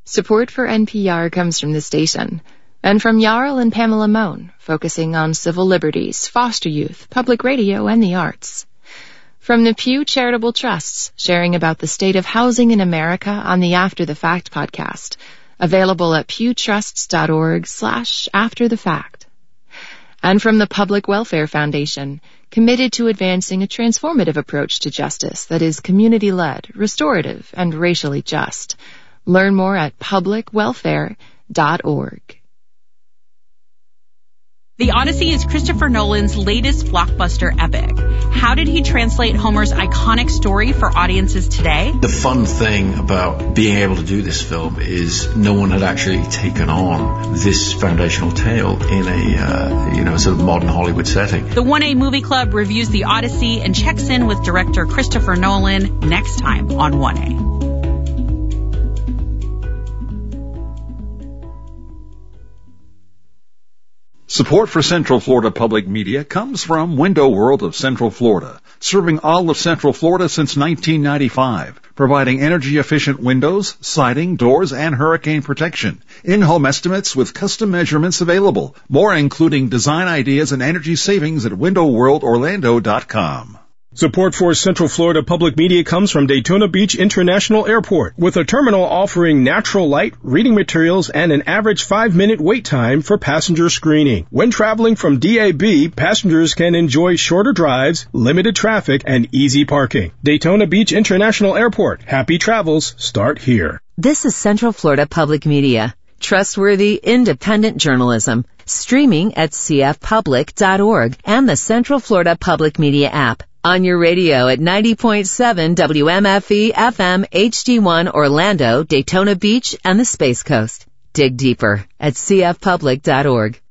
Support for NPR comes from the station and from Jarl and Pamela Mohn, focusing on civil liberties, foster youth, public radio, and the arts. From the Pew Charitable Trusts, sharing about the state of housing in America on the After the Fact podcast, available at pewtrusts.org/afterthefact. And from the Public Welfare Foundation, committed to advancing a transformative approach to justice that is community-led, restorative, and racially just. Learn more at publicwelfare.org. The Odyssey is Christopher Nolan's latest blockbuster epic. How did he translate Homer's iconic story for audiences today? The fun thing about being able to do this film is no one had actually taken on this foundational tale in a sort of modern Hollywood setting. The 1A Movie Club reviews The Odyssey and checks in with director Christopher Nolan next time on 1A. Support for Central Florida Public Media comes from Window World of Central Florida, serving all of Central Florida since 1995, providing energy-efficient windows, siding, doors, and hurricane protection. In-home estimates with custom measurements available. More including design ideas and energy savings at windowworldorlando.com. Support for Central Florida Public Media comes from Daytona Beach International Airport, with a terminal offering natural light, reading materials, and an average 5-minute wait time for passenger screening. When traveling from DAB, passengers can enjoy shorter drives, limited traffic, and easy parking. Daytona Beach International Airport. Happy travels start here. This is Central Florida Public Media. Trustworthy, independent journalism. Streaming at cfpublic.org and the Central Florida Public Media app. On your radio at 90.7 WMFE FM HD1 Orlando, Daytona Beach, and the Space Coast. Dig deeper at cfpublic.org.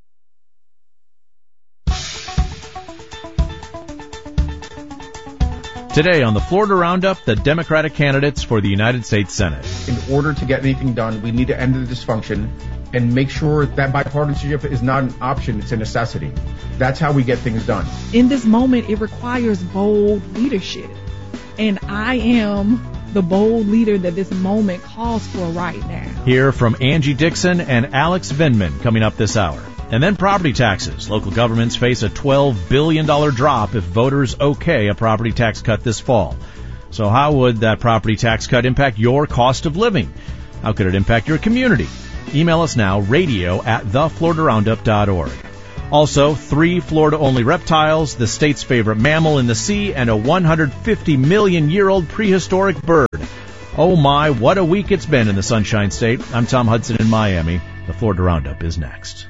Today on the Florida Roundup, the Democratic candidates for the United States Senate. In order to get anything done, we need to end the dysfunction and make sure that bipartisanship is not an option, it's a necessity. That's how we get things done. In this moment, it requires bold leadership. And I am the bold leader that this moment calls for right now. Hear from Angie Dixon and Alex Vindman coming up this hour. And then property taxes. Local governments face a $12 billion drop if voters okay a property tax cut this fall. So how would that property tax cut impact your cost of living? How could it impact your community? Email us now, radio@thefloridaroundup.org. Also, 3 Florida-only reptiles, the state's favorite mammal in the sea, and a 150-million-year-old prehistoric bird. Oh my, what a week it's been in the Sunshine State. I'm Tom Hudson in Miami. The Florida Roundup is next.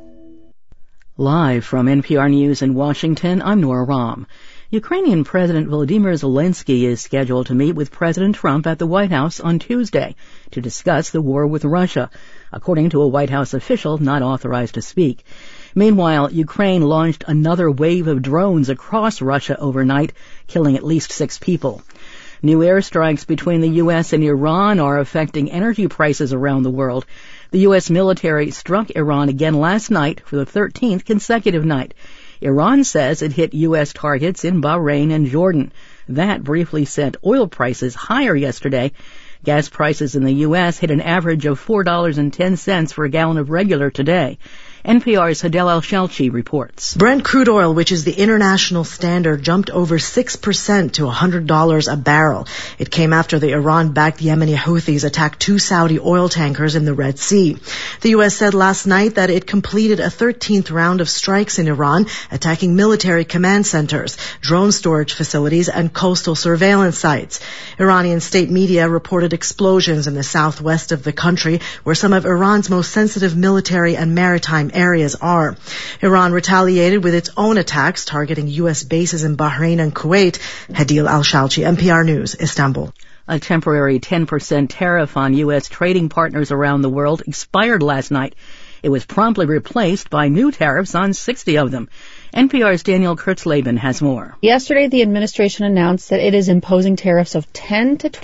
Live from NPR News in Washington, I'm Nora Rahm. Ukrainian President Volodymyr Zelensky is scheduled to meet with President Trump at the White House on Tuesday to discuss the war with Russia, according to a White House official not authorized to speak. Meanwhile, Ukraine launched another wave of drones across Russia overnight, killing at least 6 people. New airstrikes between the U.S. and Iran are affecting energy prices around the world. The U.S. military struck Iran again last night for the 13th consecutive night. Iran says it hit U.S. targets in Bahrain and Jordan. That briefly sent oil prices higher yesterday. Gas prices in the U.S. hit an average of $4.10 for a gallon of regular today. NPR's Hadel Al-Shalchi reports. Brent crude oil, which is the international standard, jumped over 6% to $100 a barrel. It came after the Iran-backed Yemeni Houthis attacked 2 Saudi oil tankers in the Red Sea. The U.S. said last night that it completed a 13th round of strikes in Iran, attacking military command centers, drone storage facilities, and coastal surveillance sites. Iranian state media reported explosions in the southwest of the country, where some of Iran's most sensitive military and maritime areas are. Iran retaliated with its own attacks targeting U.S. bases in Bahrain and Kuwait. Hadil Al-Shalchi, NPR News, Istanbul. A temporary 10% tariff on U.S. trading partners around the world expired last night. It was promptly replaced by new tariffs on 60 of them. NPR's Daniel Kurtzleben has more. Yesterday, the administration announced that it is imposing tariffs of 10 to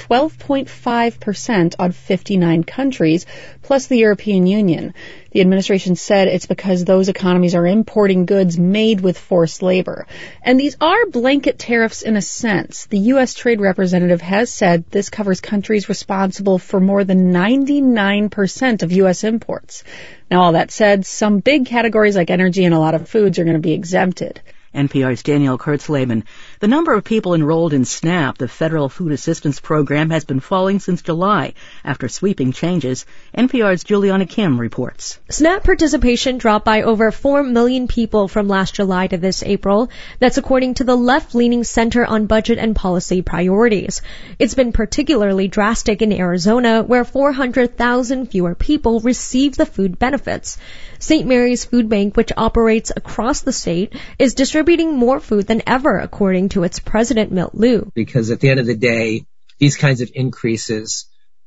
12.5% on 59 countries, plus the European Union. The administration said it's because those economies are importing goods made with forced labor. And these are blanket tariffs in a sense. The U.S. Trade Representative has said this covers countries responsible for more than 99% of U.S. imports. Now, all that said, some big categories like energy and a lot of foods are going to be exempted. NPR's Daniel Kurtzleben. The number of people enrolled in SNAP, the Federal Food Assistance Program, has been falling since July after sweeping changes. NPR's Juliana Kim reports. SNAP participation dropped by over 4 million people from last July to this April. That's according to the left-leaning Center on Budget and Policy Priorities. It's been particularly drastic in Arizona, where 400,000 fewer people receive the food benefits. St. Mary's Food Bank, which operates across the state, is distributing more food than ever, according to its president, Milt Liu. Because at the end of the day, these kinds of increases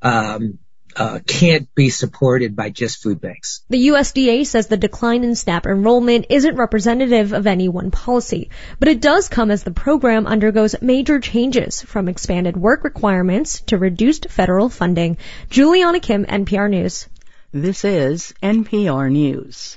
can't be supported by just food banks. The USDA says the decline in SNAP enrollment isn't representative of any one policy, but it does come as the program undergoes major changes, from expanded work requirements to reduced federal funding. Juliana Kim, NPR News. This is NPR News.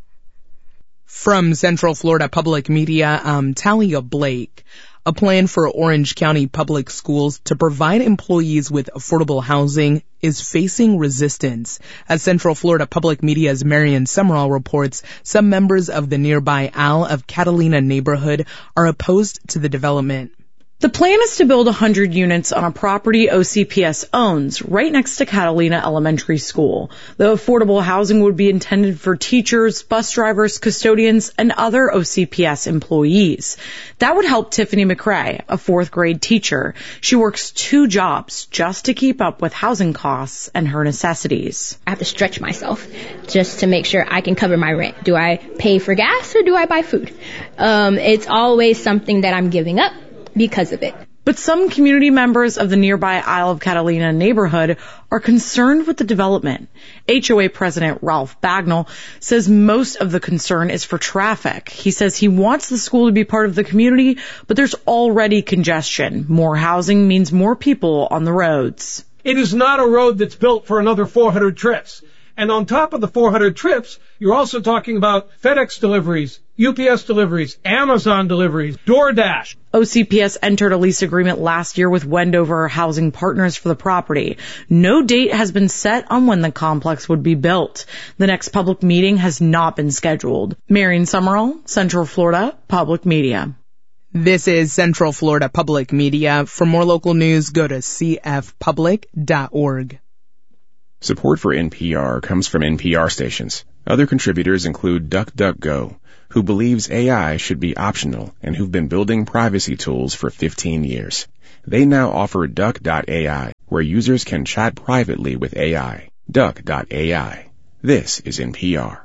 From Central Florida Public Media, I'm Talia Blake. A plan for Orange County Public Schools to provide employees with affordable housing is facing resistance. As Central Florida Public Media's Marian Summerall reports, some members of the nearby Isle of Catalina neighborhood are opposed to the development. The plan is to build 100 units on a property OCPS owns right next to Catalina Elementary School. The affordable housing would be intended for teachers, bus drivers, custodians, and other OCPS employees. That would help Tiffany McRae, a 4th grade teacher. She works 2 jobs just to keep up with housing costs and her necessities. I have to stretch myself just to make sure I can cover my rent. Do I pay for gas or do I buy food? It's always something that I'm giving up because of it. But some community members of the nearby Isle of Catalina neighborhood are concerned with the development. HOA President Ralph Bagnall says most of the concern is for traffic. He says he wants the school to be part of the community, but there's already congestion. More housing means more people on the roads. It is not a road that's built for another 400 trips. And on top of the 400 trips, you're also talking about FedEx deliveries, UPS deliveries, Amazon deliveries, DoorDash. OCPS entered a lease agreement last year with Wendover Housing Partners for the property. No date has been set on when the complex would be built. The next public meeting has not been scheduled. Marian Summerall, Central Florida Public Media. This is Central Florida Public Media. For more local news, go to cfpublic.org. Support for NPR comes from NPR stations. Other contributors include DuckDuckGo, who believes AI should be optional and who've been building privacy tools for 15 years. They now offer Duck.ai, where users can chat privately with AI. Duck.ai. This is NPR.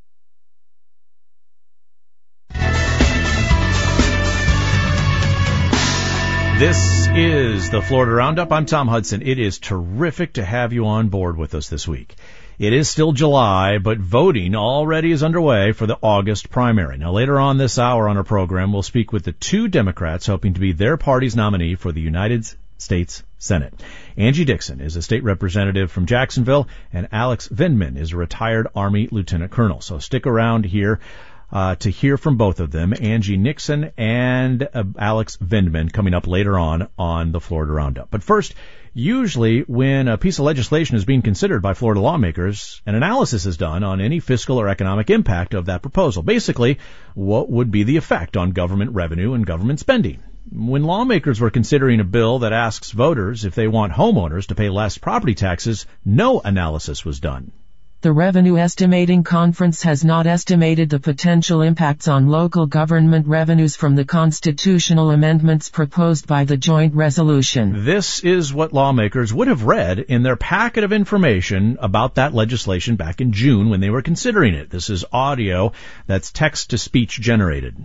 This is the Florida Roundup. I'm Tom Hudson. It is terrific to have you on board with us this week. It is still July, but voting already is underway for the August primary. Now, later on this hour on our program, we'll speak with the 2 Democrats hoping to be their party's nominee for the United States Senate. Angie Dixon is a state representative from Jacksonville, and Alex Vindman is a retired Army lieutenant colonel. So stick around here to hear from both of them, Angie Dixon and Alex Vindman, coming up later on the Florida Roundup. But first, usually when a piece of legislation is being considered by Florida lawmakers, an analysis is done on any fiscal or economic impact of that proposal. Basically, what would be the effect on government revenue and government spending? When lawmakers were considering a bill that asks voters if they want homeowners to pay less property taxes, no analysis was done. The Revenue Estimating Conference has not estimated the potential impacts on local government revenues from the constitutional amendments proposed by the joint resolution. This is what lawmakers would have read in their packet of information about that legislation back in June when they were considering it. This is audio that's text-to-speech generated.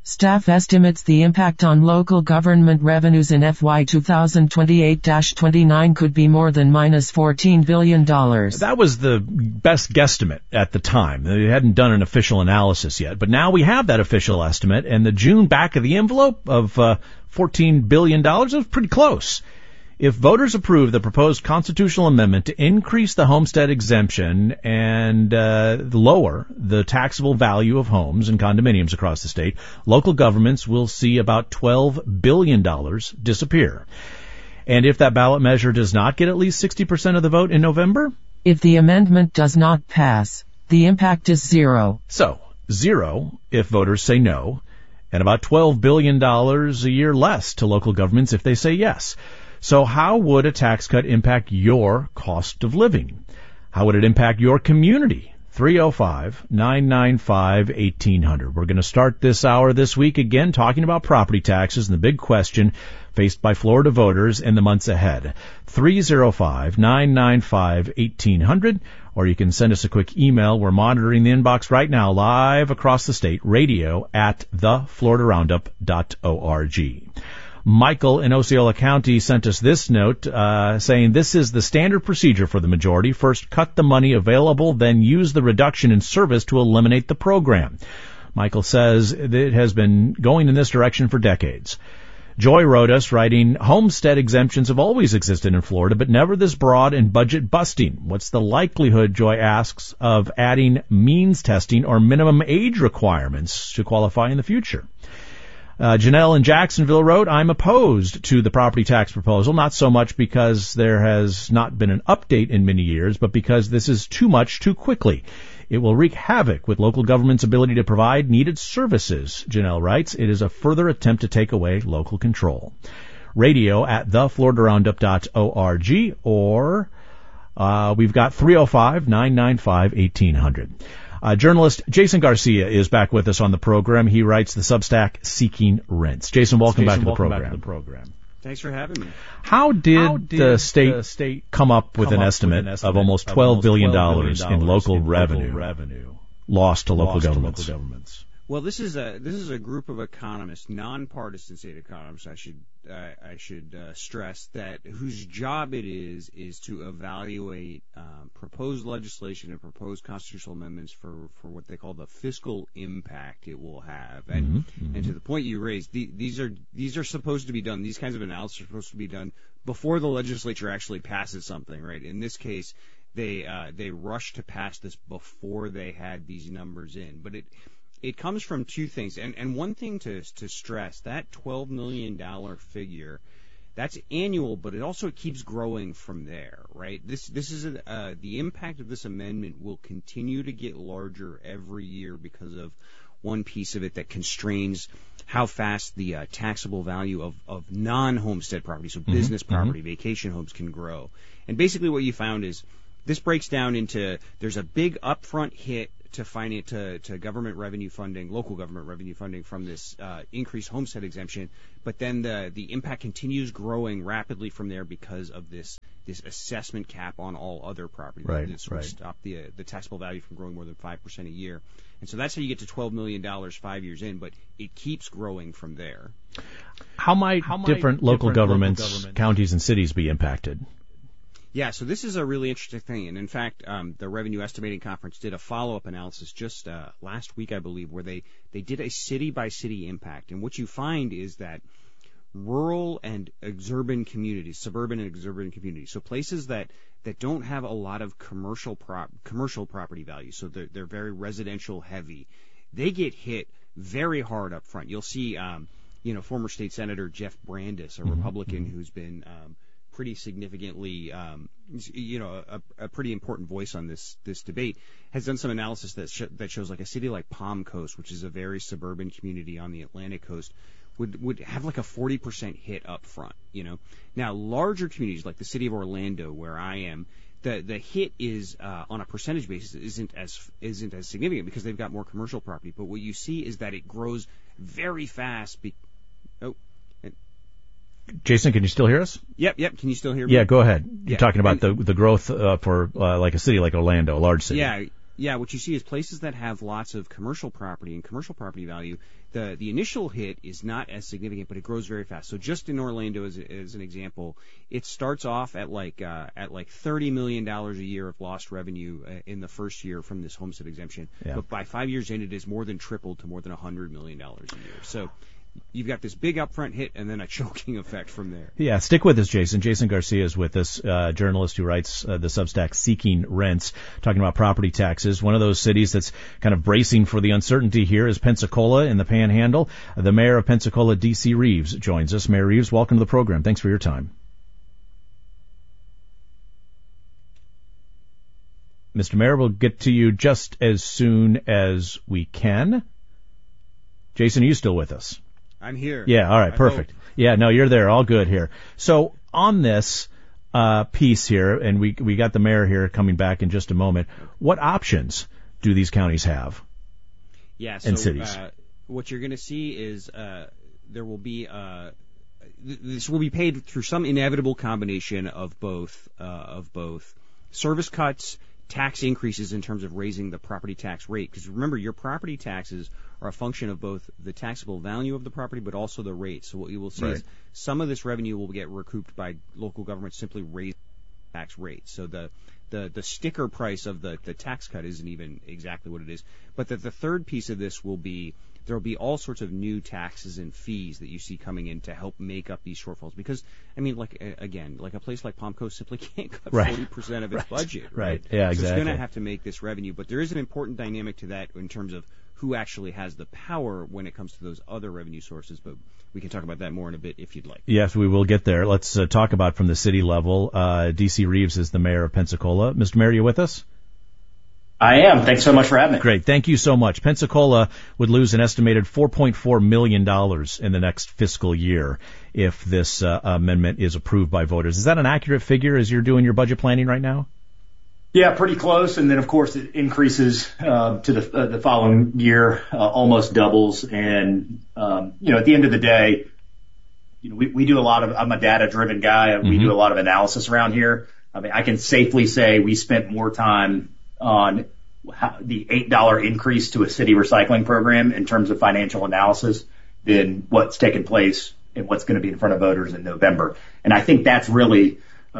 Staff estimates the impact on local government revenues in FY 2028-29 could be more than minus $14 billion. That was the best guesstimate at the time. They hadn't done an official analysis yet, but now we have that official estimate, and the June back of the envelope of $14 billion is pretty close. If voters approve the proposed constitutional amendment to increase the homestead exemption and lower the taxable value of homes and condominiums across the state, local governments will see about $12 billion disappear. And if that ballot measure does not get at least 60% of the vote in November? If the amendment does not pass, the impact is zero. So, zero if voters say no, and about $12 billion a year less to local governments if they say yes. So how would a tax cut impact your cost of living? How would it impact your community? 305-995-1800. We're going to start this hour this week again talking about property taxes and the big question faced by Florida voters in the months ahead. 305-995-1800, or you can send us a quick email. We're monitoring the inbox right now live across the state, radio@thefloridaroundup.org. Michael in Osceola County sent us this note saying this is the standard procedure for the majority. First, cut the money available, then use the reduction in service to eliminate the program. Michael says it has been going in this direction for decades. Joy wrote us, writing, homestead exemptions have always existed in Florida, but never this broad and budget busting. What's the likelihood, Joy asks, of adding means testing or minimum age requirements to qualify in the future? Janelle in Jacksonville wrote, I'm opposed to the property tax proposal, not so much because there has not been an update in many years, but because this is too much too quickly. It will wreak havoc with local government's ability to provide needed services, Janelle writes. It is a further attempt to take away local control. Radio@thefloridaroundup.org, or we've got 305-995-1800. Journalist Jason Garcia is back with us on the program. He writes the Substack Seeking Rents. Jason, welcome back to the program. Thanks for having me. How did the state come up with an estimate of almost $12 billion in local revenue lost to local governments? Well, this is a group of economists, nonpartisan state economists. I should stress that whose job it is to evaluate proposed legislation and proposed constitutional amendments for what they call the fiscal impact it will have. And to the point you raised, these are supposed to be done. These kinds of analysis are supposed to be done before the legislature actually passes something, right? In this case, they rushed to pass this before they had these numbers in, but it comes from two things, and one thing to stress, that $12 million figure, that's annual, but it also keeps growing from there, right? This is the impact of this amendment will continue to get larger every year because of one piece of it that constrains how fast the taxable value of non-homestead property, so business property, vacation homes, can grow. And basically what you found is this breaks down into there's a big upfront hit to government revenue funding, local government revenue funding from this increased homestead exemption, but then the impact continues growing rapidly from there because of this assessment cap on all other property. Right. Stop the taxable value from growing more than 5% a year. And so that's how you get to $12 million 5 years in, but it keeps growing from there. How might different local governments, counties and cities be impacted? Yeah, so this is a really interesting thing. And in fact, the Revenue Estimating Conference did a follow-up analysis just last week, I believe, where they did a city-by-city impact. And what you find is that rural and suburban communities, so places that don't have a lot of commercial property value, so they're very residential heavy, they get hit very hard up front. You'll see, former State Senator Jeff Brandes, a Republican who's been pretty significantly, a pretty important voice on this debate, has done some analysis that shows like a city like Palm Coast, which is a very suburban community on the Atlantic coast, would have like a 40% hit up front. Now larger communities like the city of Orlando, where I am, the hit is on a percentage basis isn't as significant because they've got more commercial property. But what you see is that it grows very fast. Jason, can you still hear us? Yep. Can you still hear me? Yeah, go ahead. You're talking about the growth for like a city like Orlando, a large city. Yeah. Yeah, what you see is places that have lots of commercial property and commercial property value, the initial hit is not as significant, but it grows very fast. So just in Orlando, as an example, it starts off at like $30 million a year of lost revenue in the first year from this homestead exemption. Yeah. But by 5 years in, it has more than tripled to more than $100 million a year. So you've got this big upfront hit and then a choking effect from there. Yeah, stick with us, Jason. Jason Garcia is with us, journalist who writes the Substack Seeking Rents, talking about property taxes. One of those cities that's kind of bracing for the uncertainty here is Pensacola in the Panhandle. The mayor of Pensacola, D.C. Reeves, joins us. Mayor Reeves, welcome to the program. Thanks for your time. Mr. Mayor, we'll get to you just as soon as we can. Jason, are you still with us? I'm here. Yeah, all right, perfect. Yeah, no, you're there. All good here. So on this piece here, and we got the mayor here coming back in just a moment, what options do these counties have? Yeah, and cities? What you're going to see is there will be this will be paid through some inevitable combination of both service cuts, tax increases in terms of raising the property tax rate. Because remember, your property taxes are a function of both the taxable value of the property but also the rate. So what you will see is some of this revenue will get recouped by local governments simply raising the tax rate. So the sticker price of the tax cut isn't even exactly what it is. But the third piece of this will be there will be all sorts of new taxes and fees that you see coming in to help make up these shortfalls. Because, I mean, like a place like Palm Coast simply can't cut 40% of its budget. Right. Yeah, exactly. So it's going to have to make this revenue. But there is an important dynamic to that in terms of who actually has the power when it comes to those other revenue sources. But we can talk about that more in a bit if you'd like. Yes, we will get there. Let's talk about from the city level. D.C. Reeves is the mayor of Pensacola. Mr. Mayor, you with us? I am. Thanks so much for having me. Great. Thank you so much. Pensacola would lose an estimated $4.4 million in the next fiscal year if this amendment is approved by voters. Is that an accurate figure as you're doing your budget planning right now? Yeah, pretty close. And then, of course, it increases to the following year, almost doubles. And, at the end of the day, we do a lot of, I'm a data-driven guy. We do a lot of analysis around here. I mean, I can safely say we spent more time on the $8 increase to a city recycling program in terms of financial analysis than what's taken place and what's going to be in front of voters in November. And I think that's really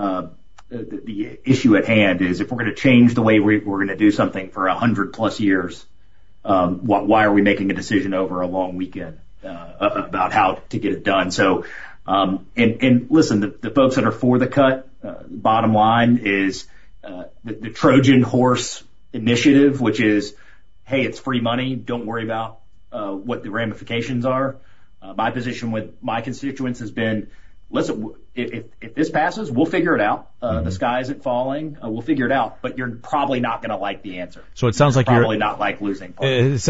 the issue at hand is if we're going to change the way we're going to do something for 100+ years, why are we making a decision over a long weekend about how to get it done? So, and listen, the folks that are for the cut, bottom line is the Trojan horse initiative, which is, hey, it's free money. Don't worry about what the ramifications are. My position with my constituents has been, listen, if this passes, we'll figure it out. The sky isn't falling. We'll figure it out. But you're probably not going to like the answer. So it sounds like you're probably not like losing. As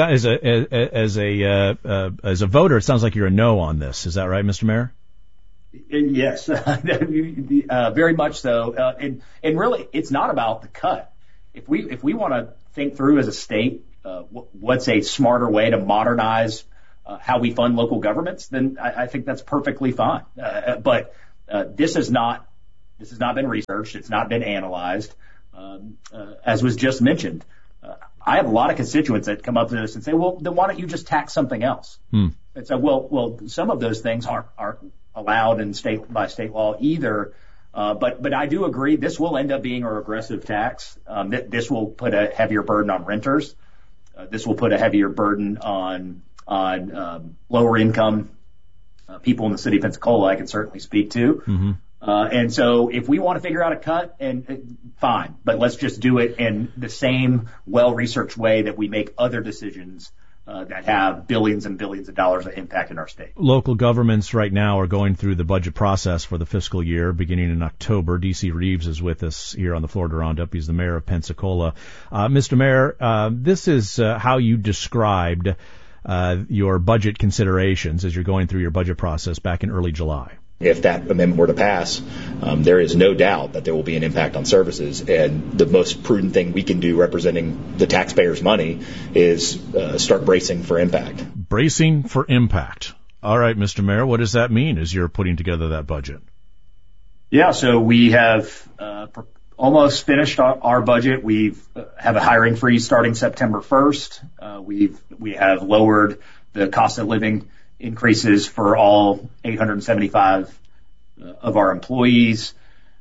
a voter, it sounds like you're a no on this. Is that right, Mr. Mayor? Yes, very much so. And really, it's not about the cut. If we want to think through as a state, what's a smarter way to modernize how we fund local governments, then I think that's perfectly fine. But this has not been researched. It's not been analyzed. As was just mentioned, I have a lot of constituents that come up to us and say, well, then why don't you just tax something else? And so, well, some of those things aren't allowed in by state law either. But I do agree this will end up being a regressive tax. This will put a heavier burden on renters. This will put a heavier burden on lower income people in the city of Pensacola. I can certainly speak to. And so if we want to figure out a cut, and fine, but let's just do it in the same well-researched way that we make other decisions that have billions and billions of dollars of impact in our state. Local governments right now are going through the budget process for the fiscal year beginning in October. D.C. Reeves is with us here on the Florida Roundup. He's the mayor of Pensacola. Mr. Mayor, this is how you described your budget considerations as you're going through your budget process back in early July. If that amendment were to pass, there is no doubt that there will be an impact on services. And the most prudent thing we can do representing the taxpayers' money is start bracing for impact. Bracing for impact. All right, Mr. Mayor, what does that mean as you're putting together that budget? Yeah, so we have almost finished our budget. We've have a hiring freeze starting September 1st. We have lowered the cost of living increases for all 875 of our employees.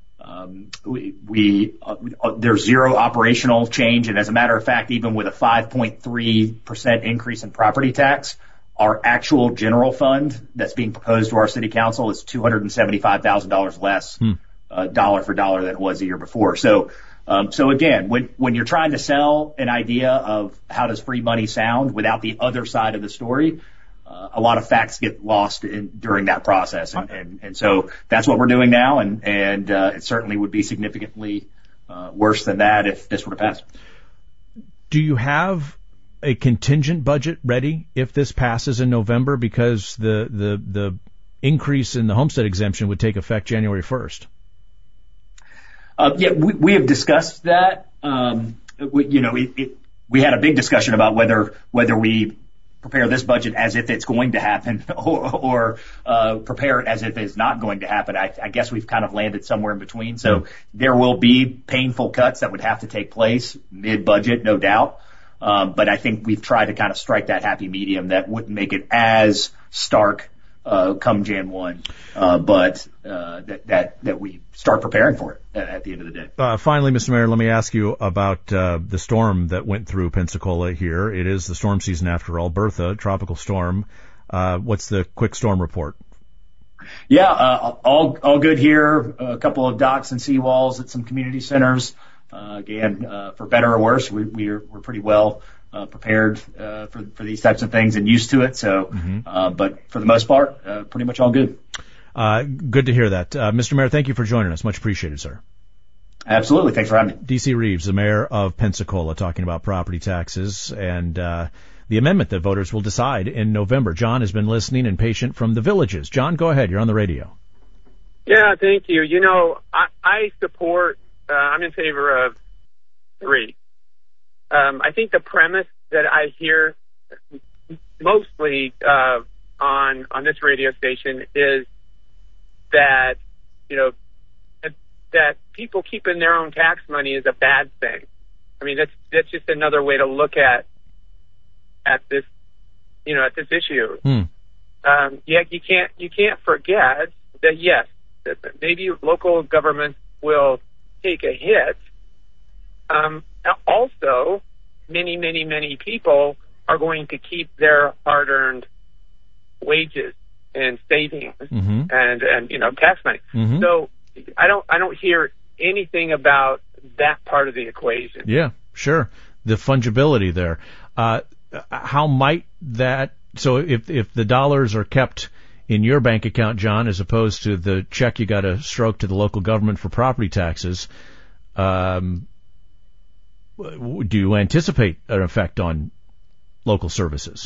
There's zero operational change, and as a matter of fact, even with a 5.3% increase in property tax, our actual general fund that's being proposed to our city council is $275,000 less, dollar for dollar, than it was the year before. So again, when you're trying to sell an idea of how does free money sound without the other side of the story, a lot of facts get lost during that process, and so that's what we're doing now, and it certainly would be significantly worse than that if this were to pass. Do you have a contingent budget ready if this passes in November? Because the increase in the homestead exemption would take effect January 1st. Yeah, we have discussed that. We had a big discussion about whether we prepare this budget as if it's going to happen or prepare it as if it's not going to happen. I guess we've kind of landed somewhere in between. So there will be painful cuts that would have to take place mid-budget, no doubt. But I think we've tried to kind of strike that happy medium that wouldn't make it as stark come Jan 1, but that we start preparing for it at the end of the day. Finally, Mr. Mayor, let me ask you about the storm that went through Pensacola here. It is the storm season after all. Bertha, tropical storm. What's the quick storm report? Yeah, all good here. A couple of docks and seawalls at some community centers. Again, for better or worse, we're pretty well prepared for these types of things and used to it. So, but for the most part, pretty much all good. Good to hear that. Mr. Mayor, thank you for joining us. Much appreciated, sir. Absolutely. Thanks for having me. D.C. Reeves, the mayor of Pensacola, talking about property taxes and the amendment that voters will decide in November. John has been listening and patient from the Villages. John, go ahead. You're on the radio. Yeah, thank you. You know, I support, I'm in favor of 3. I think the premise that I hear mostly on this radio station is that, you know, that people keeping their own tax money is a bad thing. I mean, that's just another way to look at this, you know, at this issue. Yeah, you can't forget that yes, that maybe local governments will take a hit. Also, many people are going to keep their hard-earned wages and savings and you know, tax money. So I don't hear anything about that part of the equation. Yeah, sure. The fungibility there. How might that? So if the dollars are kept in your bank account, John, as opposed to the check you got to stroke to the local government for property taxes, do you anticipate an effect on local services?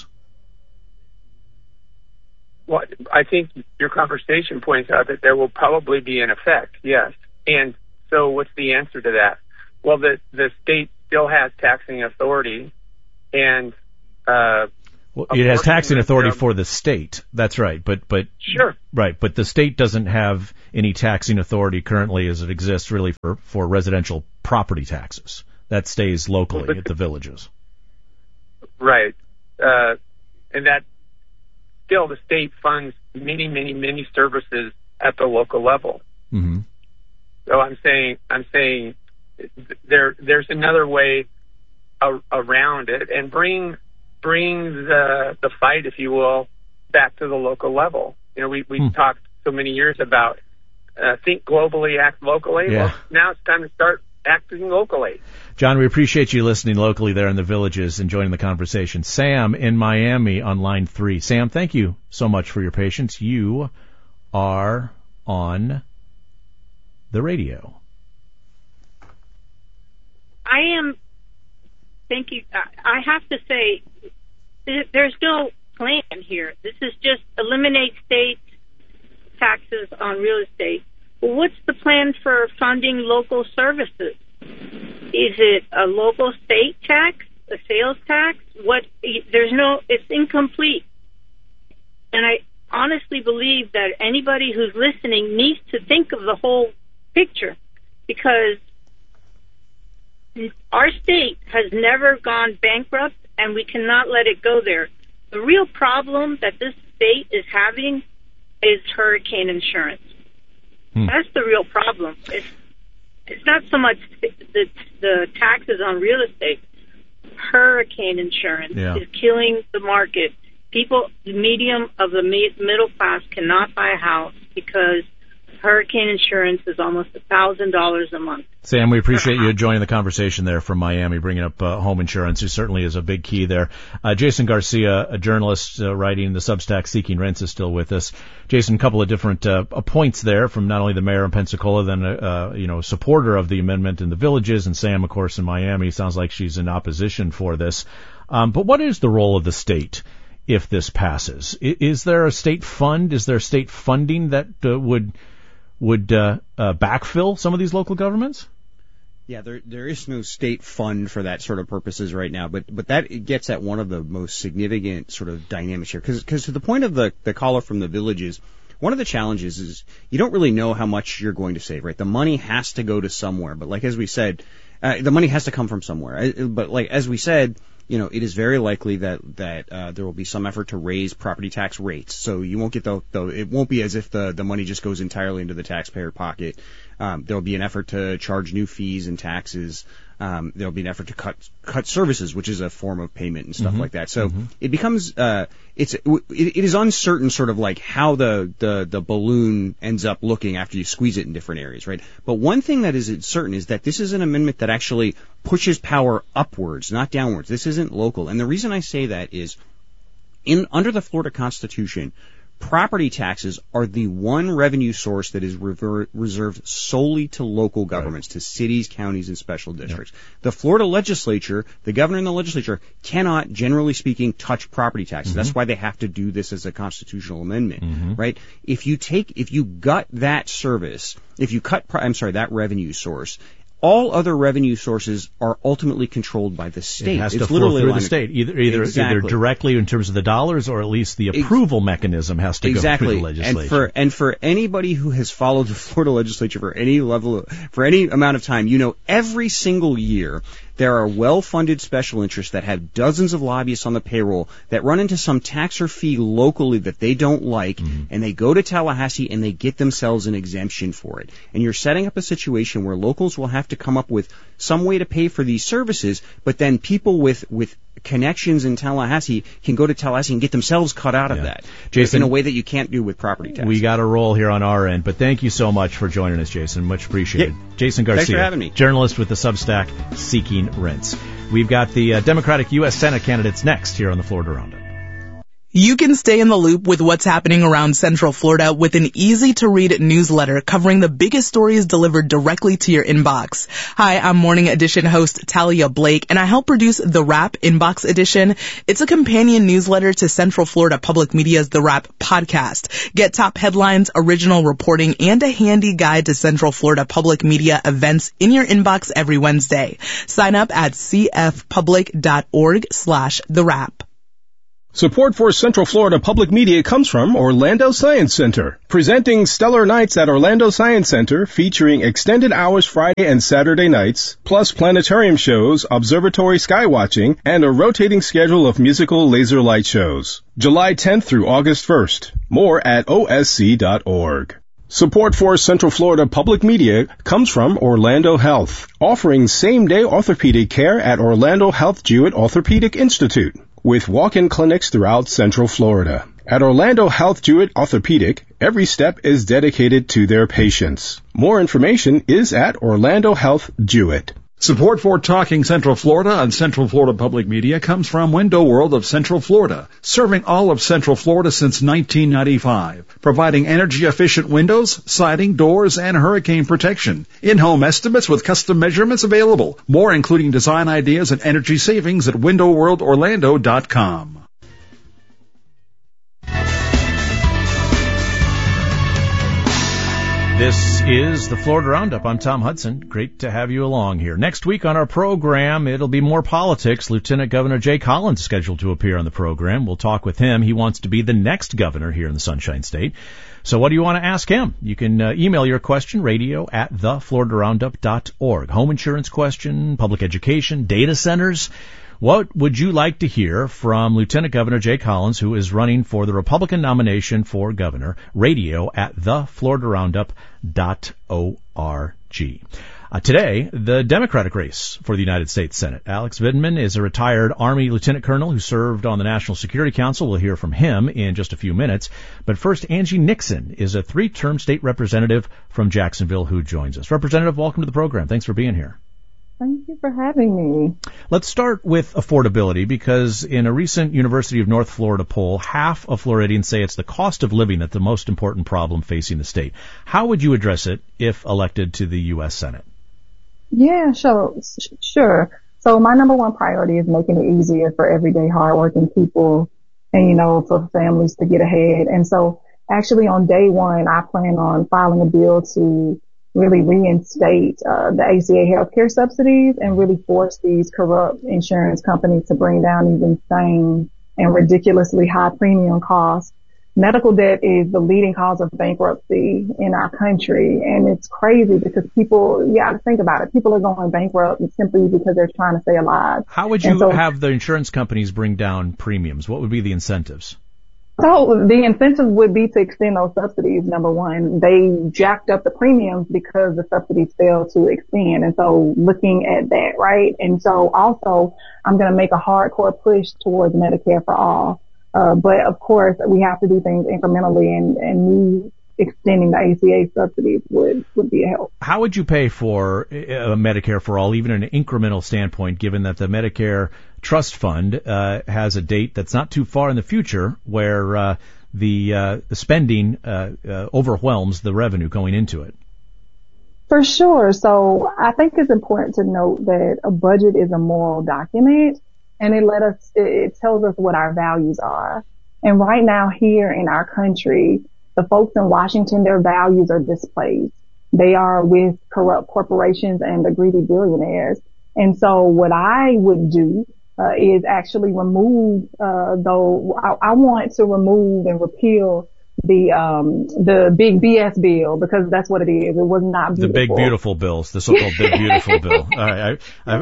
Well, I think your conversation points out that there will probably be an effect, yes. And so what's the answer to that? Well, the state still has taxing authority, and it has taxing authority for the state. That's right. But sure. Right. But the state doesn't have any taxing authority currently as it exists really for residential property taxes. That stays locally at the Villages. Right. And that still the state funds many services at the local level. So I'm saying there's another way around it, and bring the fight, if you will, back to the local level. You know, we talked so many years about think globally, act locally. Yeah. Well, now it's time to start acting locally. John, we appreciate you listening locally there in the Villages and joining the conversation. Sam in Miami on line 3. Sam, thank you so much for your patience. You are on the radio. Thank you. I have to say, there's no plan here. This is just eliminate state taxes on real estate. Well, what's the plan for funding local services? Is it a local state tax, a sales tax? It's incomplete. And I honestly believe that anybody who's listening needs to think of the whole picture, because our state has never gone bankrupt, and we cannot let it go there. The real problem that this state is having is hurricane insurance. That's the real problem. It's not so much the taxes on real estate. Hurricane insurance is killing the market. People, the medium of the middle class, cannot buy a house because hurricane insurance is almost $1,000 a month. Sam, we appreciate you joining the conversation there from Miami, bringing up home insurance. It certainly is a big key there. Jason Garcia, a journalist writing the Substack Seeking Rents, is still with us. Jason, a couple of different points there from not only the mayor in Pensacola, then a supporter of the amendment in the Villages, and Sam, of course, in Miami. Sounds like she's in opposition for this. But what is the role of the state if this passes? Is there a state fund? Is there state funding that would backfill some of these local governments? Yeah, there is no state fund for that sort of purposes right now, but that gets at one of the most significant sort of dynamics here. Because to the point of the caller from the Villages, one of the challenges is you don't really know how much you're going to save, right? The money has to go to somewhere, but like as we said, the money has to come from somewhere. But like as we said, it is very likely that there will be some effort to raise property tax rates. So you won't get it won't be as if the money just goes entirely into the taxpayer pocket. There'll be an effort to charge new fees and taxes. There'll be an effort to cut services, which is a form of payment and stuff like that. So it becomes it is uncertain sort of like how the balloon ends up looking after you squeeze it in different areas, right? But one thing that is certain is that this is an amendment that actually pushes power upwards, not downwards. This isn't local. And the reason I say that is under the Florida Constitution, property taxes are the one revenue source that is reserved solely to local governments, to cities, counties, and special districts. The Florida legislature, the governor and the legislature, cannot, generally speaking, touch property taxes. That's why they have to do this as a constitutional amendment, right? If you gut that service, if you cut, that revenue source, all other revenue sources are ultimately controlled by the state. It has to flow through the state, either directly in terms of the dollars, or at least the approval mechanism has to go through the legislature. And for anybody who has followed the Florida legislature for any amount of time, every single year there are well-funded special interests that have dozens of lobbyists on the payroll that run into some tax or fee locally that they don't like, and they go to Tallahassee and they get themselves an exemption for it. And you're setting up a situation where locals will have to come up with some way to pay for these services, but then people with connections in Tallahassee can go to Tallahassee and get themselves cut out of that, Jason, in a way that you can't do with property tax. We got a roll here on our end, but thank you so much for joining us, Jason. Much appreciated. Jason Garcia, thanks for having me. Journalist with the Substack Seeking Rents. We've got the Democratic U.S. Senate candidates next here on the Florida Roundup. You can stay in the loop with what's happening around Central Florida with an easy-to-read newsletter covering the biggest stories delivered directly to your inbox. Hi, I'm Morning Edition host Talia Blake, and I help produce The Wrap Inbox Edition. It's a companion newsletter to Central Florida Public Media's The Wrap podcast. Get top headlines, original reporting, and a handy guide to Central Florida Public Media events in your inbox every Wednesday. Sign up at cfpublic.org/The Wrap. Support for Central Florida Public Media comes from Orlando Science Center, presenting Stellar Nights at Orlando Science Center, featuring extended hours Friday and Saturday nights, plus planetarium shows, observatory skywatching, and a rotating schedule of musical laser light shows. July 10th through August 1st. More at osc.org. Support for Central Florida Public Media comes from Orlando Health, offering same-day orthopedic care at Orlando Health Jewett Orthopedic Institute, with walk-in clinics throughout Central Florida. At Orlando Health Jewett Orthopedic, every step is dedicated to their patients. More information is at Orlando Health Jewett. Support for Talking Central Florida on Central Florida Public Media comes from Window World of Central Florida, serving all of Central Florida since 1995, providing energy-efficient windows, siding, doors, and hurricane protection. In-home estimates with custom measurements available. More, including design ideas and energy savings, at windowworldorlando.com. This is the Florida Roundup. I'm Tom Hudson. Great to have you along here. Next week on our program, it'll be more politics. Lieutenant Governor Jay Collins is scheduled to appear on the program. We'll talk with him. He wants to be the next governor here in the Sunshine State. So what do you want to ask him? You can email your question, radio@thefloridaroundup.org. Home insurance question, public education, data centers. What would you like to hear from Lieutenant Governor Jay Collins, who is running for the Republican nomination for governor? radio@thefloridaroundup.org. Today, the Democratic race for the United States Senate. Alex Vindman is a retired Army lieutenant colonel who served on the National Security Council. We'll hear from him in just a few minutes. But first, Angie Nixon is a 3-term state representative from Jacksonville who joins us. Representative, welcome to the program. Thanks for being here. Thank you for having me. Let's start with affordability, because in a recent University of North Florida poll, half of Floridians say it's the cost of living that's the most important problem facing the state. How would you address it if elected to the U.S. Senate? Yeah, sure. So my number one priority is making it easier for everyday hardworking people and, for families to get ahead. And so actually on day one, I plan on filing a bill to really reinstate the ACA healthcare subsidies and really force these corrupt insurance companies to bring down these insane and ridiculously high premium costs. Medical debt is the leading cause of bankruptcy in our country, and it's crazy because people, you got to think about it, people are going bankrupt simply because they're trying to stay alive. How would you have the insurance companies bring down premiums? What would be the incentives? So the incentive would be to extend those subsidies, number one. They jacked up the premiums because the subsidies failed to extend. And so looking at that, right? And so also I'm going to make a hardcore push towards Medicare for all. But of course we have to do things incrementally, and me extending the ACA subsidies would be a help. How would you pay for Medicare for all, even in an incremental standpoint, given that the Medicare Trust Fund has a date that's not too far in the future where the spending overwhelms the revenue going into it? For sure. So I think it's important to note that a budget is a moral document, and it tells us what our values are. And right now here in our country, the folks in Washington, their values are displaced. They are with corrupt corporations and the greedy billionaires. And so what I would do is actually remove, I want to remove and repeal the big BS bill, because that's what it is. It was not beautiful. The big beautiful bills, the so-called big beautiful bill. I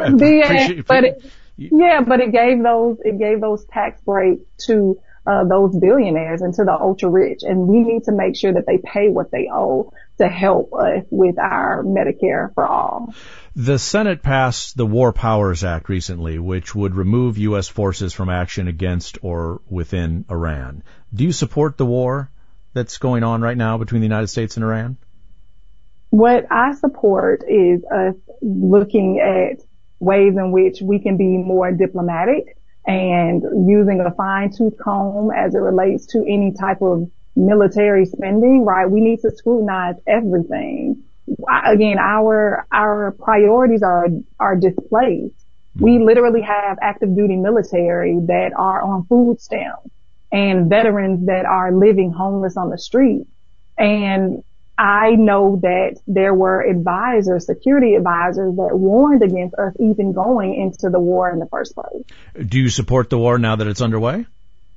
but it gave those tax breaks to those billionaires and to the ultra rich, and we need to make sure that they pay what they owe to help us with our Medicare for all. The Senate passed the War Powers Act recently, which would remove U.S. forces from action against or within Iran. Do you support the war that's going on right now between the United States and Iran? What I support is us looking at ways in which we can be more diplomatic and using a fine-tooth comb as it relates to any type of military spending, right? We need to scrutinize everything. Again, our priorities are displaced. We literally have active duty military that are on food stamps and veterans that are living homeless on the street. And I know that there were security advisors that warned against us even going into the war in the first place. Do you support the war now that it's underway?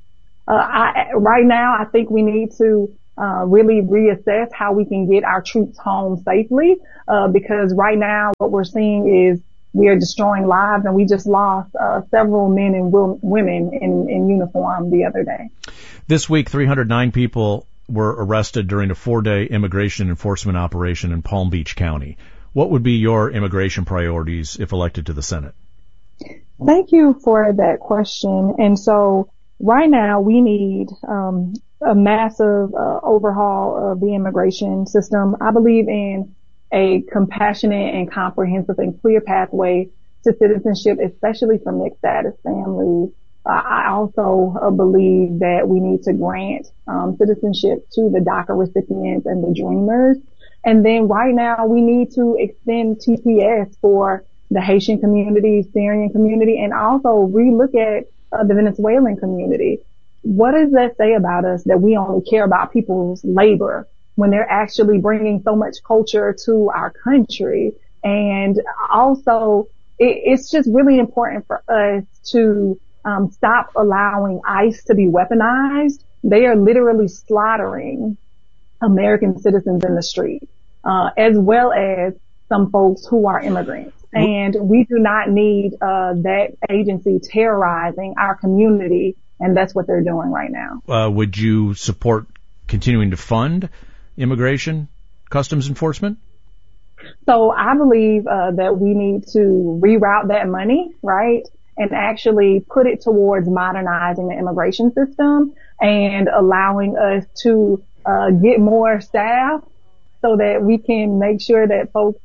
Right now, I think we need to really reassess how we can get our troops home safely, because right now what we're seeing is we are destroying lives, and we just lost several men and women in uniform the other day. This week, 309 people were arrested during a 4-day immigration enforcement operation in Palm Beach County. What would be your immigration priorities if elected to the Senate? Thank you for that question. And so right now we need a massive overhaul of the immigration system. I believe in a compassionate and comprehensive and clear pathway to citizenship, especially for mixed status families. I also believe that we need to grant citizenship to the DACA recipients and the dreamers. And then right now we need to extend TPS for the Haitian community, Syrian community, and also relook at the Venezuelan community. What does that say about us, that we only care about people's labor when they're actually bringing so much culture to our country. And also, it's just really important for us to stop allowing ICE to be weaponized. They are literally slaughtering American citizens in the street, as well as some folks who are immigrants. And we do not need that agency terrorizing our community, and that's what they're doing right now. Would you support continuing to fund immigration customs enforcement? So I believe that we need to reroute that money, right, and actually put it towards modernizing the immigration system and allowing us to get more staff so that we can make sure that folks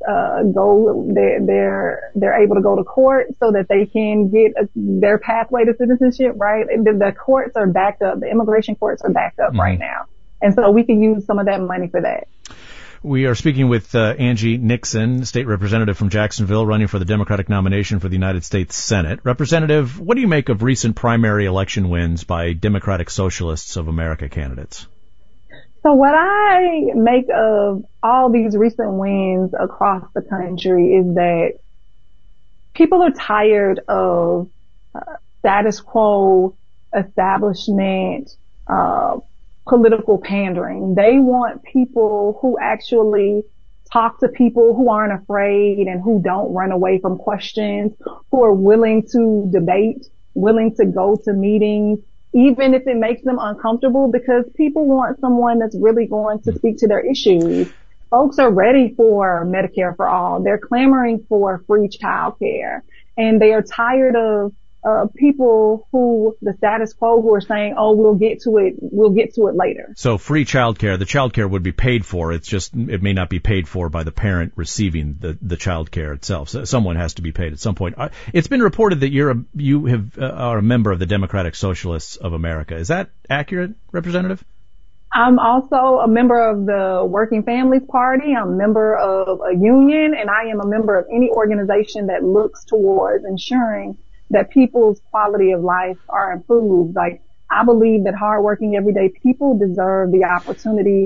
they're able to go to court so that they can get their pathway to citizenship, right? The courts are backed up. The immigration courts are backed up right now. And so we can use some of that money for that. We are speaking with Angie Nixon, state representative from Jacksonville, running for the Democratic nomination for the United States Senate. Representative, what do you make of recent primary election wins by Democratic Socialists of America candidates? So what I make of all these recent wins across the country is that people are tired of status quo, establishment, political pandering. They want people who actually talk to people, who aren't afraid and who don't run away from questions, who are willing to debate, willing to go to meetings, even if it makes them uncomfortable, because people want someone that's really going to speak to their issues. Folks are ready for Medicare for all. They're clamoring for free child care, and they are tired of people who, the status quo, who are saying, oh, we'll get to it later. So free child care, the child care would be paid for. It's just, it may not be paid for by the parent receiving the child care itself. So someone has to be paid at some point. It's been reported that you are a member of the Democratic Socialists of America. Is that accurate, Representative? I'm also a member of the Working Families Party. I'm a member of a union, and I am a member of any organization that looks towards ensuring that people's quality of life are improved. Like, I believe that hardworking everyday people deserve the opportunity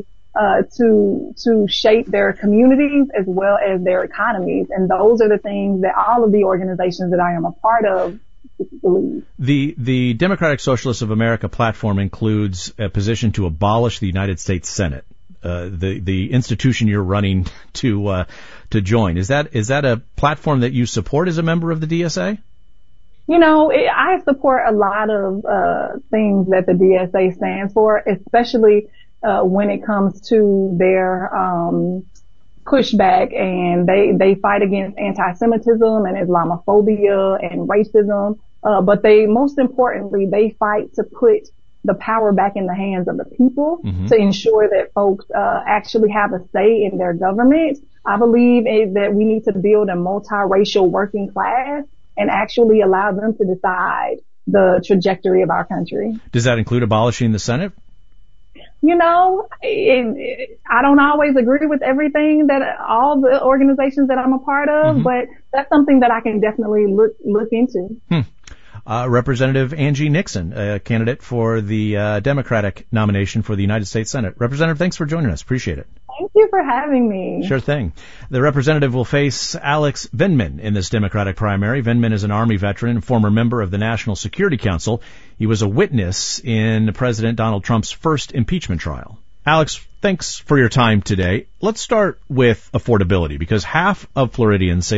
to shape their communities as well as their economies. And those are the things that all of the organizations that I am a part of believe. The Democratic Socialists of America platform includes a position to abolish the United States Senate, the institution you're running to join. Is that a platform that you support as a member of the DSA? You know, I support a lot of things that the DSA stands for, especially when it comes to their pushback, and they fight against anti-Semitism and Islamophobia and racism. But most importantly, they fight to put the power back in the hands of the people, to ensure that folks actually have a say in their government. I believe that we need to build a multiracial working class and actually allow them to decide the trajectory of our country. Does that include abolishing the Senate? You know, I don't always agree with everything that all the organizations that I'm a part of, but that's something that I can definitely look into. Representative Angie Nixon, a candidate for the Democratic nomination for the United States Senate. Representative, thanks for joining us. Appreciate it. Thank you for having me. Sure thing. The representative will face Alex Vindman in this Democratic primary. Vindman is an Army veteran and former member of the National Security Council. He was a witness in President Donald Trump's first impeachment trial. Alex, thanks for your time today. Let's start with affordability, because half of Floridians say